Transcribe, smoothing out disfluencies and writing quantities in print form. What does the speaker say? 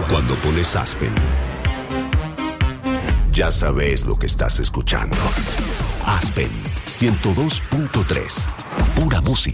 Cuando pones Aspen, ya sabes lo que estás escuchando. Aspen 102.3. Pura música.